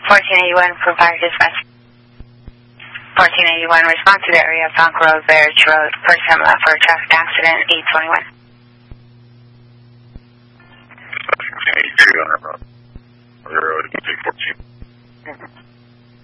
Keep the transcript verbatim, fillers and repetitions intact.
fourteen eighty-one, provide dispatch. fourteen eighty-one, respond to the area of Bronx Road, Barrett Road, person left for a traffic accident, eight twenty-one.